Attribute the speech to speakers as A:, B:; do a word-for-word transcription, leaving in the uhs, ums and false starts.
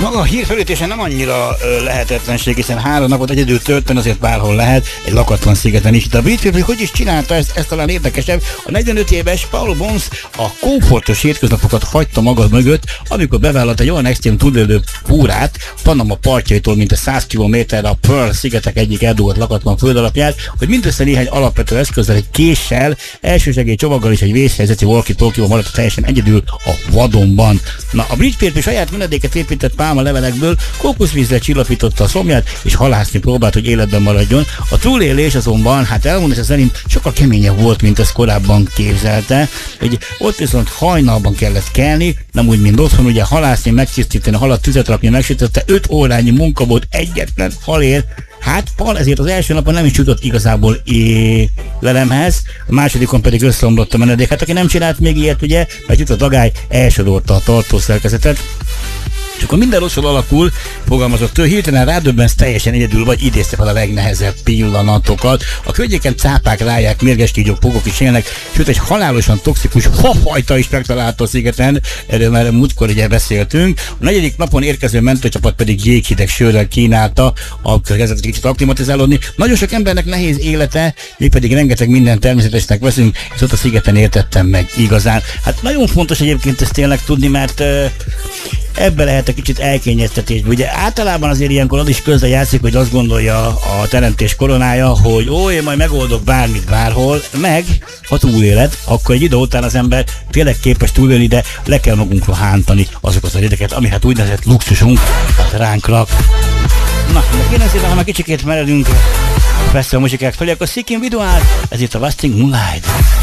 A: Maga a hírfelütése nem annyira ö, lehetetlenség, hiszen három napot egyedül tölteni azért bárhol lehet, egy lakatlan szigeten is. De a brit férfi hogy is csinálta ezt, ez talán érdekesebb. A negyvenöt éves Paul Bons a komfortos hétköznapokat hagyta maga mögött, amikor bevállalt egy olyan extrém túlélő túrát Panama partjaitól mint a száz kilométerre a Pearl szigetek egyik eldugott lakatlan földalapját, hogy mindössze néhány alapvető eszközzel, egy késsel, elsősegély csomaggal és egy vészhelyzeti walkie-talkie-val maradt teljesen egyedül a vadonban. Na, a brit férfi saját menedéket épített pálma levelekből, kókuszvízre csillapította a szomját, és halászni próbált, hogy életben maradjon. A túlélés azonban, hát elmondása szerint sokkal keményebb volt, mint ezt korábban képzelte. Hogy ott viszont hajnalban kellett kelni, nem úgy, mint otthon, ugye halászni, megtisztítani, halat tüzet rakni, megsütötte, öt órányi munka volt egyetlen halért. Hát Paul ezért az első napon nem is jutott igazából élelemhez, a másodikon pedig összeomlott a menedék. Hát aki nem csinált még ilyet, ugye, mert jut a dagály, elsodorta a tartószerkezetet. És akkor minden rosszul alakul, fogalmazott ő, hirtelen rádöbbensz, teljesen egyedül vagy, idézte fel a legnehezebb pillanatokat. A környéken cápák, ráják, mérges kígyók, fogok is élnek, sőt egy halálosan toxikus fafajta is megtalálta a szigeten, erről már múltkor ugye beszéltünk. A negyedik napon érkező mentőcsapat pedig jéghideg sörrel kínálta a kezdetet kicsit aklimatizálódni. Nagyon sok embernek nehéz élete, mi pedig rengeteg minden természetesnek veszünk, és ott a szigeten értettem meg igazán. Hát nagyon fontos egyébként ezt tényleg tudni, mert uh, ebbe lehet egy kicsit elkényeztetésbe. Ugye általában azért ilyenkor az is közre játszik, hogy azt gondolja a teremtés koronája, hogy ó, én majd megoldok bármit bárhol, meg ha túléled, akkor egy idő után az ember tényleg képes túlélni, de le kell magunkra hántani azokat az érdeket, ami hát úgynevezett luxusunk, hát ránk rak. Na, de kérem szépen, ha már kicsikét meredünk persze a muzsikák felé, akkor Seeking Vidéo, ez itt a Wasting Moonlight.